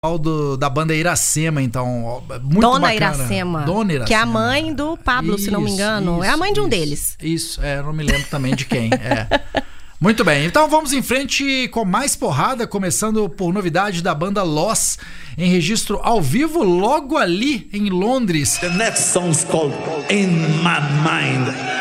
da banda Iracema, então, muito Dona bacana. Iracema, Dona Iracema, que é a mãe do Pablo, se não me engano. É a mãe de um deles. Isso, eu não me lembro também de quem. Muito bem, então vamos em frente com mais porrada, começando por novidade da banda Loss, em registro ao vivo, logo ali em Londres. The next song's called In My Mind.